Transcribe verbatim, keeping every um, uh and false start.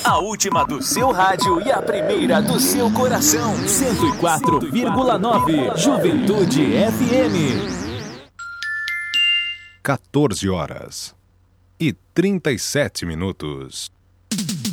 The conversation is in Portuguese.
A última do seu rádio e a primeira do seu coração. cento e quatro vírgula nove Juventude F M. quatorze horas e trinta e sete minutos.